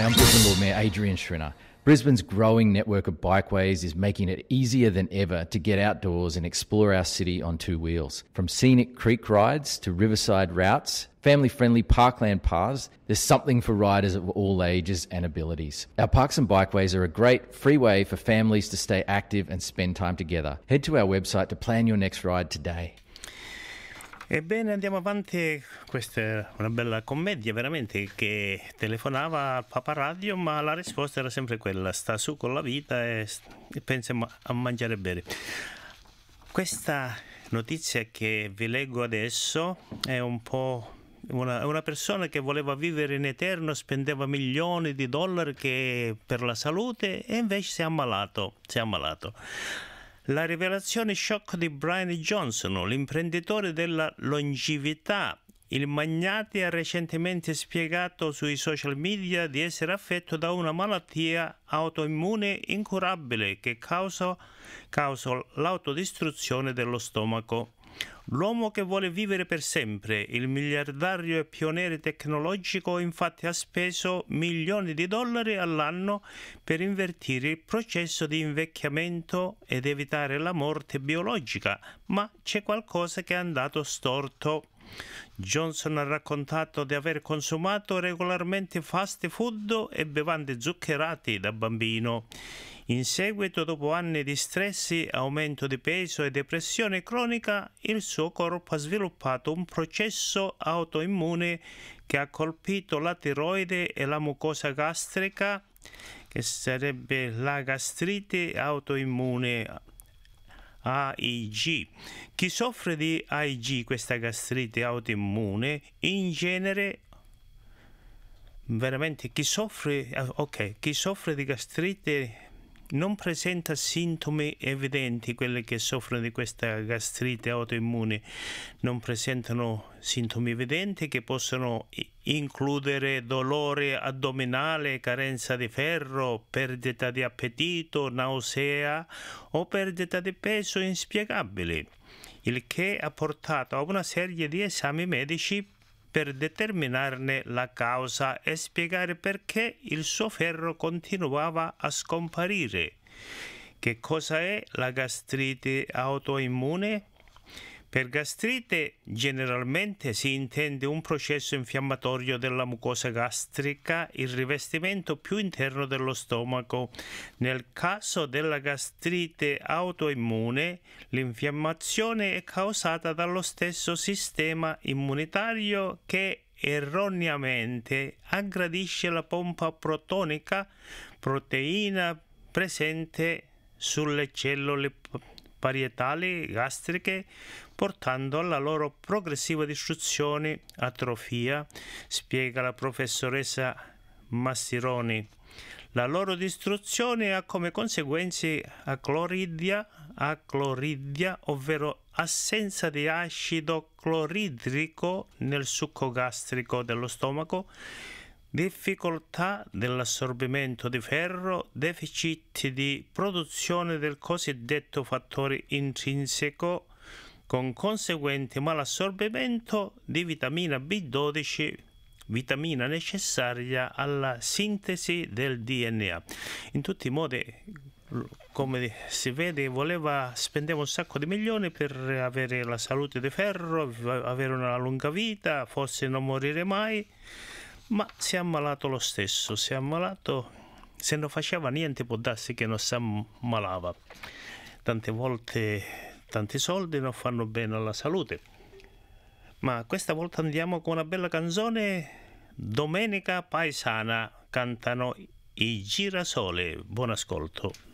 I'm Brisbane Lord Mayor Adrian Schrinner. Brisbane's growing network of bikeways is making it easier than ever to get outdoors and explore our city on two wheels. From scenic creek rides to riverside routes, family-friendly parkland paths, there's something for riders of all ages and abilities. Our parks and bikeways are a great free way for families to stay active and spend time together. Head to our website to plan your next ride today. Ebbene, andiamo avanti. Questa è una bella commedia, veramente, che telefonava al Papa Radio, ma la risposta era sempre quella: sta su con la vita e pensa a mangiare e bere. Questa notizia che vi leggo adesso è un po' una persona che voleva vivere in eterno, spendeva milioni di dollari per la salute e invece si è ammalato. La rivelazione shock di Brian Johnson, l'imprenditore della longevità. Il magnate ha recentemente spiegato sui social media di essere affetto da una malattia autoimmune incurabile che causa l'autodistruzione dello stomaco. L'uomo che vuole vivere per sempre, il miliardario e pioniere tecnologico, infatti ha speso milioni di dollari all'anno per invertire il processo di invecchiamento ed evitare la morte biologica, ma c'è qualcosa che è andato storto. Johnson ha raccontato di aver consumato regolarmente fast food e bevande zuccherate da bambino. In seguito, dopo anni di stress, aumento di peso e depressione cronica, il suo corpo ha sviluppato un processo autoimmune che ha colpito la tiroide e la mucosa gastrica, che sarebbe la gastrite autoimmune, AIG. Chi soffre di AIG, questa gastrite autoimmune, in genere veramente chi soffre di gastrite non presenta sintomi evidenti. Quelli che soffrono di questa gastrite autoimmune non presentano sintomi evidenti, che possono includere dolore addominale, carenza di ferro, perdita di appetito, nausea o perdita di peso inspiegabili, il che ha portato a una serie di esami medici per determinarne la causa e spiegare perché il suo ferro continuava a scomparire. Che cosa è la gastrite autoimmune? Per gastrite generalmente si intende un processo infiammatorio della mucosa gastrica, il rivestimento più interno dello stomaco. Nel caso della gastrite autoimmune, l'infiammazione è causata dallo stesso sistema immunitario che erroneamente aggredisce la pompa protonica, proteina presente sulle cellule parietali gastriche, portando alla loro progressiva distruzione, atrofia, spiega la professoressa Massironi. La loro distruzione ha come conseguenze acloridia, ovvero assenza di acido cloridrico nel succo gastrico dello stomaco, difficoltà dell'assorbimento di ferro, deficit di produzione del cosiddetto fattore intrinseco, con conseguente malassorbimento di vitamina B12, vitamina necessaria alla sintesi del DNA. In tutti i modi, come si vede, spendeva un sacco di milioni per avere la salute di ferro, avere una lunga vita, forse non morire mai, ma si è ammalato lo stesso. Si è ammalato, se non faceva niente può darsi che non si ammalava. Tante volte tanti soldi non fanno bene alla salute. Ma questa volta andiamo con una bella canzone, Domenica Paesana, cantano i Girasole. Buon ascolto.